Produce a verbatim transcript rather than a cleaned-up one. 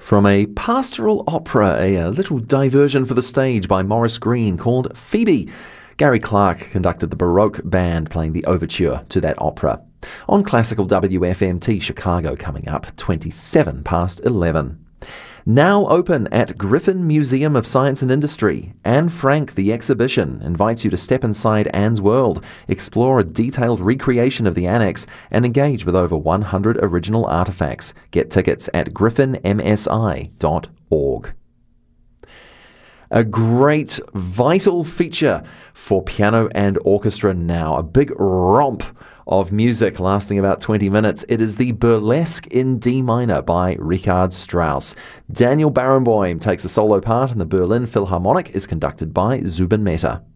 From a pastoral opera, a, a little diversion for the stage by Maurice Greene called Phoebe. Gary Clark conducted the Baroque band playing the overture to that opera. On Classical W F M T Chicago coming up, twenty-seven past eleven. Now open at Griffin Museum of Science and Industry. Anne Frank, the exhibition, invites you to step inside Anne's world, explore a detailed recreation of the annex, and engage with over one hundred original artifacts. Get tickets at griffin m s i dot org. A great, vital feature for piano and orchestra now. A big romp of music lasting about twenty minutes. It is the Burlesque in D minor by Richard Strauss. Daniel Barenboim takes a solo part, and the Berlin Philharmonic is conducted by Zubin Mehta.